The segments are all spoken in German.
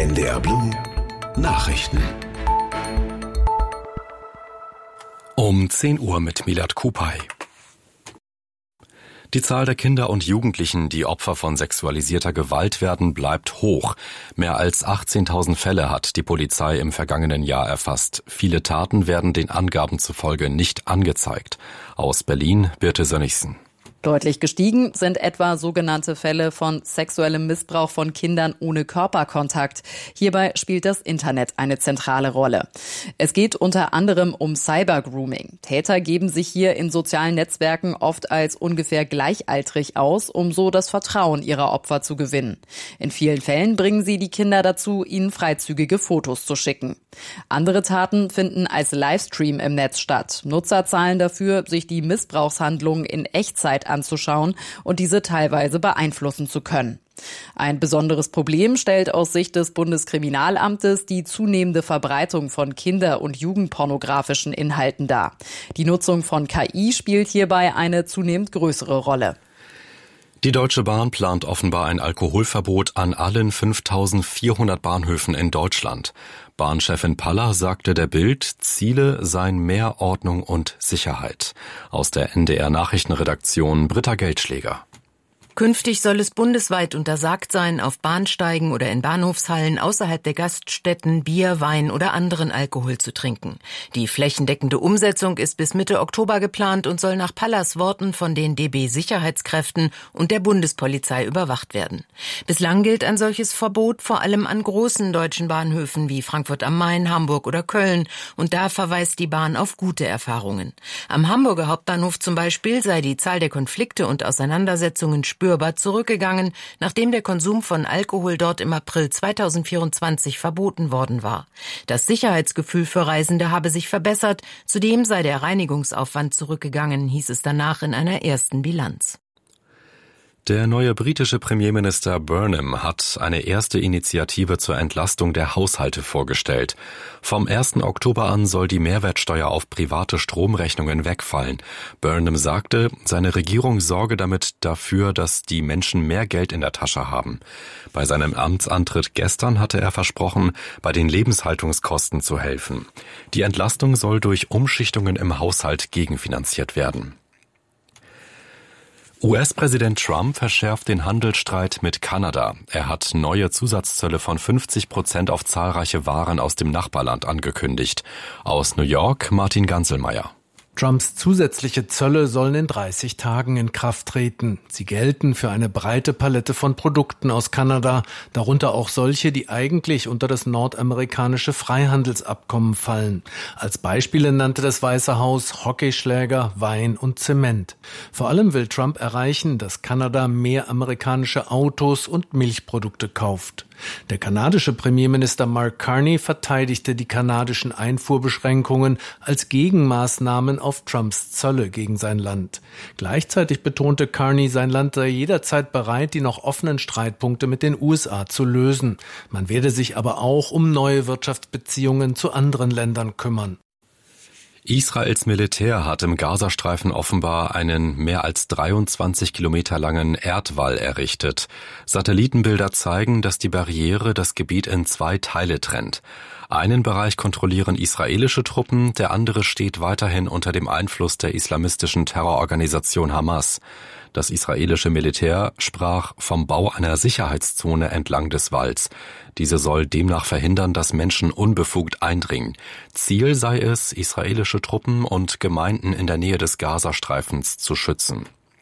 NDR Blue Nachrichten. Um 10 Uhr mit Milad Kupay. Die Zahl der Kinder und Jugendlichen, die Opfer von sexualisierter Gewalt werden, bleibt hoch. Mehr als 18.000 Fälle hat die Polizei im vergangenen Jahr erfasst. Viele Taten werden den Angaben zufolge nicht angezeigt. Aus Berlin, Birte Sönnigsen. Deutlich gestiegen sind etwa sogenannte Fälle von sexuellem Missbrauch von Kindern ohne Körperkontakt. Hierbei spielt das Internet eine zentrale Rolle. Es geht unter anderem um Cybergrooming. Täter geben sich hier in sozialen Netzwerken oft als ungefähr gleichaltrig aus, um so das Vertrauen ihrer Opfer zu gewinnen. In vielen Fällen bringen sie die Kinder dazu, ihnen freizügige Fotos zu schicken. Andere Taten finden als Livestream im Netz statt. Nutzer zahlen dafür, sich die Missbrauchshandlungen in Echtzeit anzuschauen und diese teilweise beeinflussen zu können. Ein besonderes Problem stellt aus Sicht des Bundeskriminalamtes die zunehmende Verbreitung von kinder- und jugendpornografischen Inhalten dar. Die Nutzung von KI spielt hierbei eine zunehmend größere Rolle. Die Deutsche Bahn plant offenbar ein Alkoholverbot an allen 5.400 Bahnhöfen in Deutschland. Bahnchefin Paller sagte der Bild, Ziele seien mehr Ordnung und Sicherheit. Aus der NDR-Nachrichtenredaktion Britta Geldschläger. Künftig soll es bundesweit untersagt sein, auf Bahnsteigen oder in Bahnhofshallen außerhalb der Gaststätten Bier, Wein oder anderen Alkohol zu trinken. Die flächendeckende Umsetzung ist bis Mitte Oktober geplant und soll nach Pallers Worten von den DB-Sicherheitskräften und der Bundespolizei überwacht werden. Bislang gilt ein solches Verbot vor allem an großen deutschen Bahnhöfen wie Frankfurt am Main, Hamburg oder Köln, und da verweist die Bahn auf gute Erfahrungen. Am Hamburger Hauptbahnhof zum Beispiel sei die Zahl der Konflikte und Auseinandersetzungen spürbar zurückgegangen, nachdem der Konsum von Alkohol dort im April 2024 verboten worden war. Das Sicherheitsgefühl für Reisende habe sich verbessert, zudem sei der Reinigungsaufwand zurückgegangen, hieß es danach in einer ersten Bilanz. Der neue britische Premierminister Burnham hat eine erste Initiative zur Entlastung der Haushalte vorgestellt. Vom 1. Oktober an soll die Mehrwertsteuer auf private Stromrechnungen wegfallen. Burnham sagte, seine Regierung sorge damit dafür, dass die Menschen mehr Geld in der Tasche haben. Bei seinem Amtsantritt gestern hatte er versprochen, bei den Lebenshaltungskosten zu helfen. Die Entlastung soll durch Umschichtungen im Haushalt gegenfinanziert werden. US-Präsident Trump verschärft den Handelsstreit mit Kanada. Er hat neue Zusatzzölle von 50% auf zahlreiche Waren aus dem Nachbarland angekündigt. Aus New York, Martin Ganselmeier. Trumps zusätzliche Zölle sollen in 30 Tagen in Kraft treten. Sie gelten für eine breite Palette von Produkten aus Kanada, darunter auch solche, die eigentlich unter das nordamerikanische Freihandelsabkommen fallen. Als Beispiele nannte das Weiße Haus Hockeyschläger, Wein und Zement. Vor allem will Trump erreichen, dass Kanada mehr amerikanische Autos und Milchprodukte kauft. Der kanadische Premierminister Mark Carney verteidigte die kanadischen Einfuhrbeschränkungen als Gegenmaßnahmen auf Trumps Zölle gegen sein Land. Gleichzeitig betonte Carney, sein Land sei jederzeit bereit, die noch offenen Streitpunkte mit den USA zu lösen. Man werde sich aber auch um neue Wirtschaftsbeziehungen zu anderen Ländern kümmern. Israels Militär hat im Gazastreifen offenbar einen mehr als 23 Kilometer langen Erdwall errichtet. Satellitenbilder zeigen, dass die Barriere das Gebiet in 2 Teile trennt. Einen Bereich kontrollieren israelische Truppen, der andere steht weiterhin unter dem Einfluss der islamistischen Terrororganisation Hamas. Das israelische Militär sprach vom Bau einer Sicherheitszone entlang des Walls. Diese soll demnach verhindern, dass Menschen unbefugt eindringen. Ziel sei es, israelische Truppen und Gemeinden in der Nähe des Gazastreifens zu schützen.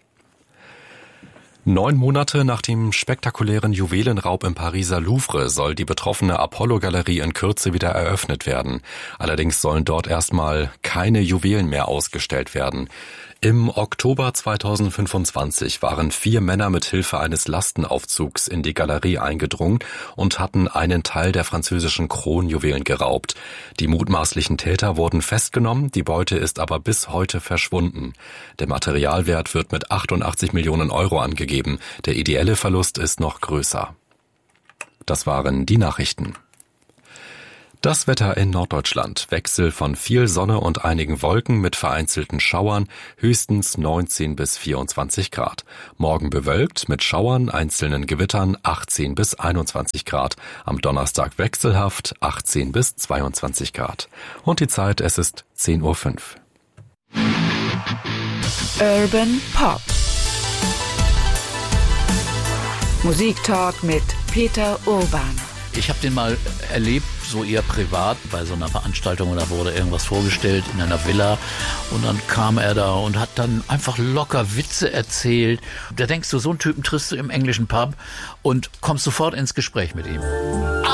9 Monate nach dem spektakulären Juwelenraub im Pariser Louvre soll die betroffene Apollo-Galerie in Kürze wieder eröffnet werden. Allerdings sollen dort erstmal keine Juwelen mehr ausgestellt werden. Im Oktober 2025 waren 4 Männer mit Hilfe eines Lastenaufzugs in die Galerie eingedrungen und hatten einen Teil der französischen Kronjuwelen geraubt. Die mutmaßlichen Täter wurden festgenommen, die Beute ist aber bis heute verschwunden. Der Materialwert wird mit 88 Millionen Euro angegeben. Der ideelle Verlust ist noch größer. Das waren die Nachrichten. Das Wetter in Norddeutschland. Wechsel von viel Sonne und einigen Wolken mit vereinzelten Schauern, höchstens 19 bis 24 Grad. Morgen bewölkt mit Schauern, einzelnen Gewittern 18 bis 21 Grad. Am Donnerstag wechselhaft 18 bis 22 Grad. Und die Zeit, es ist 10:05 Uhr. Urban Pop. Musiktalk mit Peter Urban. Ich habe den mal erlebt, so eher privat, bei so einer Veranstaltung, und da wurde irgendwas vorgestellt in einer Villa und dann kam er da und hat dann einfach locker Witze erzählt. Da denkst du, so einen Typen triffst du im englischen Pub und kommst sofort ins Gespräch mit ihm.